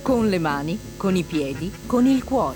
Con le mani, con i piedi, con il cuore.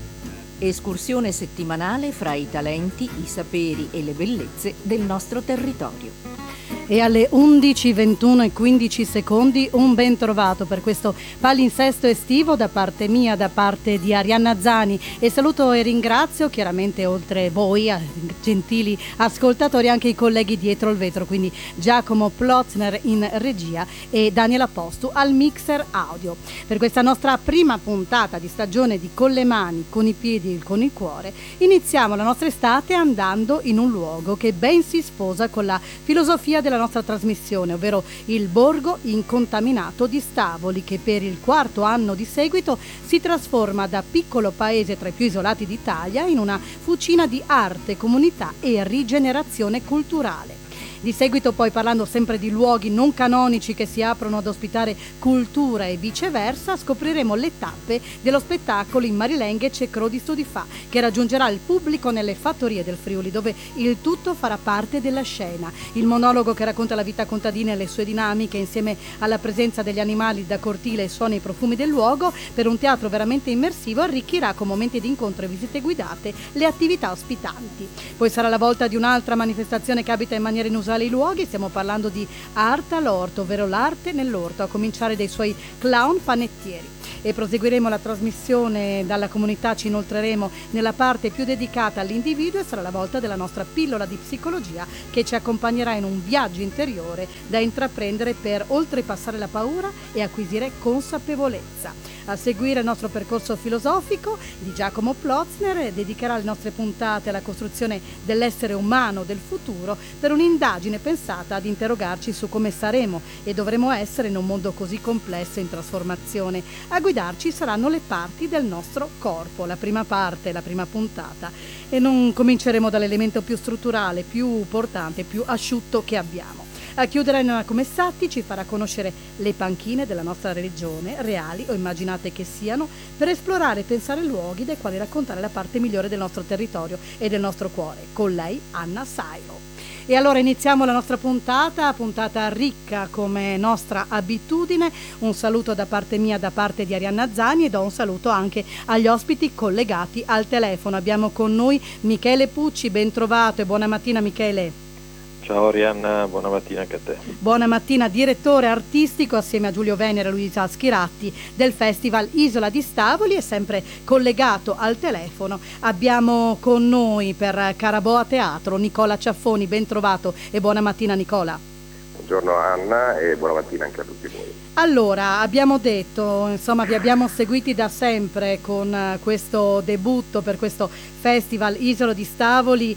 Escursione settimanale fra i talenti, i saperi e le bellezze del nostro territorio. E alle 11:21 e 15 secondi un ben trovato per questo palinsesto estivo da parte mia, da parte di Arianna Zani, e saluto e ringrazio chiaramente, oltre voi gentili ascoltatori, anche i colleghi dietro il vetro, quindi Giacomo Plotzner in regia e Daniela Postu al mixer audio. Per questa nostra prima puntata di stagione di Con le mani, con i piedi e con il cuore, iniziamo la nostra estate andando in un luogo che ben si sposa con la filosofia della nostra trasmissione, ovvero il Borgo Incontaminato di Stavoli, che per il 4º anno di seguito si trasforma da piccolo paese tra i più isolati d'Italia in una fucina di arte, comunità e rigenerazione culturale. Di seguito, poi, parlando sempre di luoghi non canonici che si aprono ad ospitare cultura e viceversa, scopriremo le tappe dello spettacolo in Marilenghe C'è Cro di Studifà, che raggiungerà il pubblico nelle fattorie del Friuli, dove il tutto farà parte della scena. Il monologo che racconta la vita contadina e le sue dinamiche, insieme alla presenza degli animali da cortile e suoni e profumi del luogo, per un teatro veramente immersivo, arricchirà con momenti di incontro e visite guidate le attività ospitanti. Poi sarà la volta di un'altra manifestazione che abita in maniera inusuale i luoghi. Stiamo parlando di Art all'Orto, ovvero l'arte nell'orto, a cominciare dai suoi clown panettieri. E proseguiremo la trasmissione dalla comunità, ci inoltreremo nella parte più dedicata all'individuo e sarà la volta della nostra pillola di psicologia, che ci accompagnerà in un viaggio interiore da intraprendere per oltrepassare la paura e acquisire consapevolezza. A seguire il nostro percorso filosofico di Giacomo Plotzner dedicherà le nostre puntate alla costruzione dell'essere umano del futuro, per un'indagine pensata ad interrogarci su come saremo e dovremo essere in un mondo così complesso e in trasformazione. A guidarci saranno le parti del nostro corpo, la prima parte, la prima puntata, e non cominceremo dall'elemento più strutturale, più portante, più asciutto che abbiamo. A chiudere Nona Comessatti ci farà conoscere le panchine della nostra regione, reali o immaginate che siano, per esplorare e pensare luoghi dai quali raccontare la parte migliore del nostro territorio e del nostro cuore. Con lei Anna Sairo. E allora iniziamo la nostra puntata ricca come nostra abitudine. Un saluto da parte mia, da parte di Arianna Zani, e do un saluto anche agli ospiti collegati al telefono. Abbiamo con noi Michele Pucci, ben trovato e buona mattina Michele. Ciao Arianna, buona mattina anche a te. Buona mattina, direttore artistico assieme a Giulio Venere e Luisa Schiratti del Festival Isola di Stavoli, e sempre collegato al telefono abbiamo con noi per Caraboa Teatro Nicola Ciaffoni, ben trovato e buona mattina Nicola. Buongiorno Anna e buona mattina anche a tutti voi. Allora, abbiamo detto, insomma, vi abbiamo seguiti da sempre con questo debutto per questo Festival Isola di Stavoli,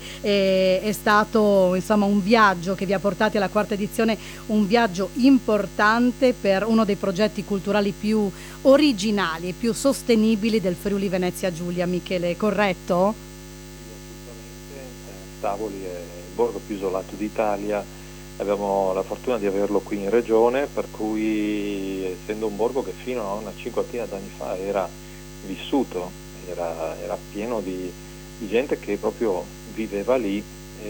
è stato insomma un viaggio che vi ha portati alla 4ª edizione, un viaggio importante per uno dei progetti culturali più originali e più sostenibili del Friuli Venezia Giulia. Michele, corretto? Sì, assolutamente. Stavoli è il borgo più isolato d'Italia. Abbiamo la fortuna di averlo qui in regione, per cui, essendo un borgo che fino a una 50ina d'anni fa era vissuto, era pieno di gente che proprio viveva lì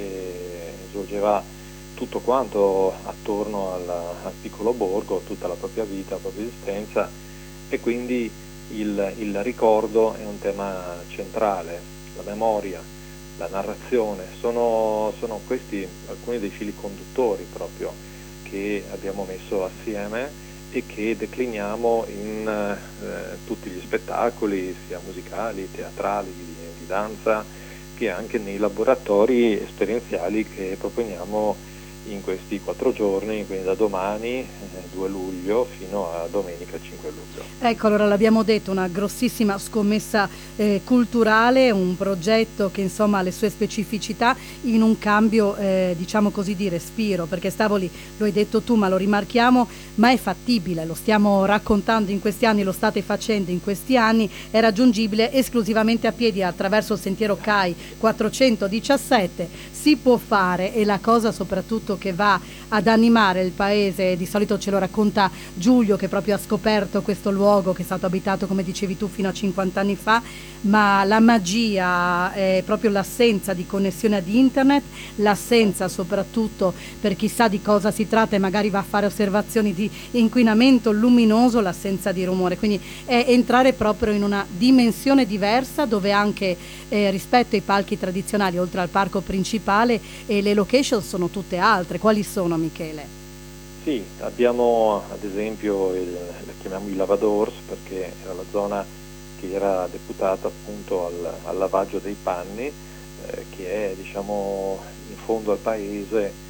e svolgeva tutto quanto attorno al piccolo borgo, tutta la propria vita, la propria esistenza, e quindi il ricordo è un tema centrale, la memoria, la narrazione, sono questi alcuni dei fili conduttori proprio che abbiamo messo assieme e che decliniamo in tutti gli spettacoli, sia musicali, teatrali, di danza, che anche nei laboratori esperienziali che proponiamo in questi 4 giorni, quindi da domani 2 luglio fino a domenica 5 luglio. Ecco, allora l'abbiamo detto, una grossissima scommessa culturale, un progetto che insomma ha le sue specificità in un cambio diciamo così di respiro, perché Stavoli, lo hai detto tu, ma lo rimarchiamo, ma è fattibile, lo stiamo raccontando in questi anni, lo state facendo in questi anni, è raggiungibile esclusivamente a piedi attraverso il sentiero CAI 417, si può fare, e la cosa soprattutto soprattutto che va ad animare il paese. Di solito ce lo racconta Giulio, che proprio ha scoperto questo luogo che è stato abitato, come dicevi tu, fino a 50 anni fa, ma la magia è proprio l'assenza di connessione ad internet, l'assenza soprattutto per chi sa di cosa si tratta e magari va a fare osservazioni di inquinamento luminoso, l'assenza di rumore, quindi è entrare proprio in una dimensione diversa, dove anche rispetto ai palchi tradizionali, oltre al parco principale, le location sono tutte altre. Quali sono, Michele? Sì, abbiamo ad esempio la chiamiamo i lavadors, perché era la zona che era deputata appunto al lavaggio dei panni, che è, diciamo, in fondo al paese,